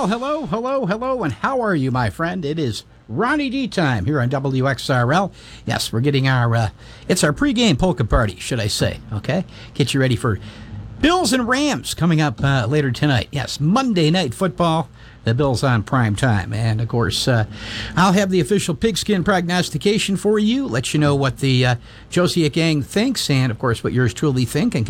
Well, hello, and how are you, my friend? It is Ronnie D time here on WXRL. Yes, we're getting it's our pregame polka party, should I say, okay? Get you ready for Bills and Rams coming up later tonight. Yes, Monday Night Football. The Bills on prime time. And, of course, I'll have the official pigskin prognostication for you, let you know what the Josiah gang thinks, and, of course, what yours truly think.